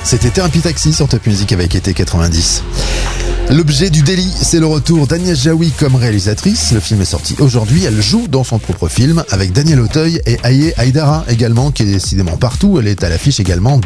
C'était Thérapie Taxi sur Top Music avec été 90. L'objet du délit, c'est le retour d'Agnès Jaoui comme réalisatrice. Le film est sorti aujourd'hui. Elle joue dans son propre film avec Daniel Auteuil et Aïe Aïdara également, qui est décidément partout. Elle est à l'affiche également